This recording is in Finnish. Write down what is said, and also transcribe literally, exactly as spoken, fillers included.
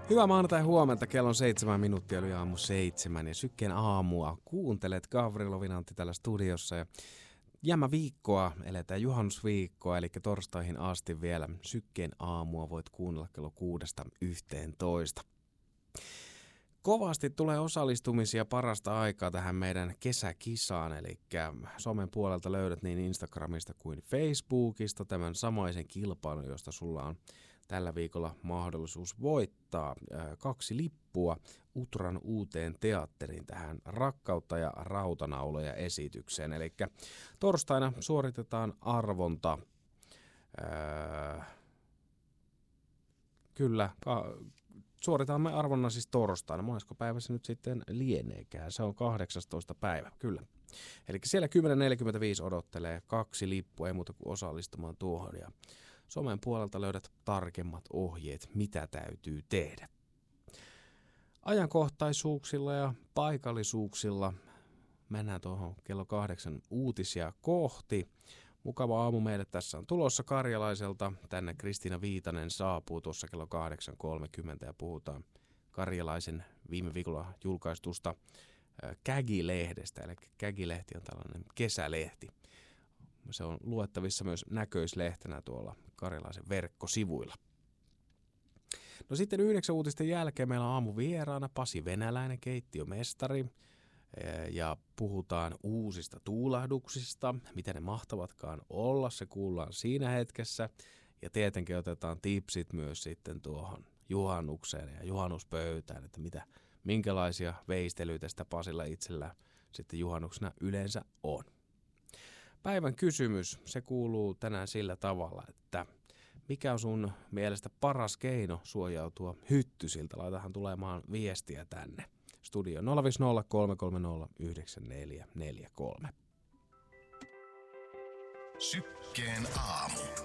Hyvää maanantai huomenta, kello on seitsemän minuuttia, oli aamu seitsemän ja Sykkeen aamua. Kuuntelet Gavrilovin Antti täällä studiossa ja jämä viikkoa, eletään juhannusviikkoa, eli torstaihin asti vielä Sykkeen aamua voit kuunnella kello kuudesta yhteentoista. Kovasti tulee osallistumisia parasta aikaa tähän meidän kesäkisaan, eli somen puolelta löydät niin Instagramista kuin Facebookista tämän samaisen kilpailun, josta sulla on tällä viikolla mahdollisuus voittaa kaksi lippua Utran uuteen teatteriin tähän Rakkautta ja rautanauloja -esitykseen. Eli torstaina suoritetaan arvonta. Öö, kyllä, ka- suoritamme arvonnan siis torstaina. Monesko päivä se nyt sitten lieneekään? Se on kahdeksastoista päivä, kyllä. Eli siellä kymmenen neljäkymmentäviisi odottelee kaksi lippua, ei muuta kuin osallistumaan tuohon. Ja somen puolelta löydät tarkemmat ohjeet, mitä täytyy tehdä. Ajankohtaisuuksilla ja paikallisuuksilla mennään tuohon kello kahdeksan uutisia kohti. Mukava aamu meille tässä on tulossa Karjalaiselta. Tänne Kristiina Viitanen saapuu tuossa kello kahdeksan kolmekymmentä ja puhutaan Karjalaisen viime viikolla julkaistusta Kägi-lehdestä. Eli Kägi-lehti on tällainen kesälehti. Se on luettavissa myös näköislehtenä tuolla Karjalaisen verkkosivuilla. No sitten yhdeksän uutisten jälkeen meillä on aamu vieraana Pasi Venäläinen, keittiömestari. Ja puhutaan uusista tuulahduksista, mitä ne mahtavatkaan olla, se kuullaan siinä hetkessä. Ja tietenkin otetaan tipsit myös sitten tuohon juhannukseen ja juhannuspöytään, että mitä, minkälaisia veistelyitä sitä Pasilla itsellä sitten juhannuksena yleensä on. Päivän kysymys, se kuuluu tänään sillä tavalla, että mikä on sun mielestä paras keino suojautua hyttysiltä? Laitahan tulemaan viestiä tänne. Studio nolla viisi nolla kolme kolme nolla yhdeksän neljä neljä kolme. Sykkeen aamu.